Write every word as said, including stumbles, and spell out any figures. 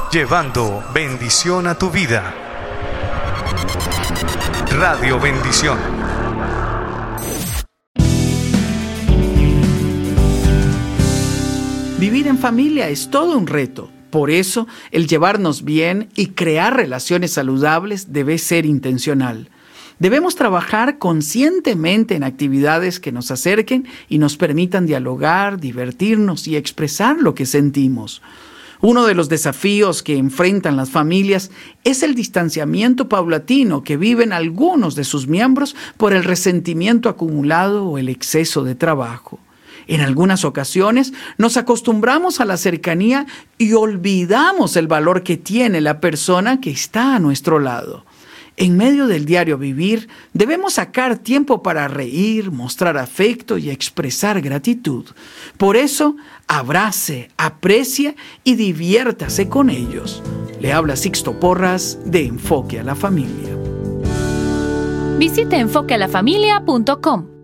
llevando bendición a tu vida. Radio Bendición. Vivir en familia es todo un reto. Por eso, el llevarnos bien y crear relaciones saludables debe ser intencional. Debemos trabajar conscientemente en actividades que nos acerquen y nos permitan dialogar, divertirnos y expresar lo que sentimos. Uno de los desafíos que enfrentan las familias es el distanciamiento paulatino que viven algunos de sus miembros por el resentimiento acumulado o el exceso de trabajo. En algunas ocasiones nos acostumbramos a la cercanía y olvidamos el valor que tiene la persona que está a nuestro lado. En medio del diario vivir, debemos sacar tiempo para reír, mostrar afecto y expresar gratitud. Por eso, abrace, aprecie y diviértase con ellos. Le habla Sixto Porras de Enfoque a la Familia. Visite enfoque a la familia punto com.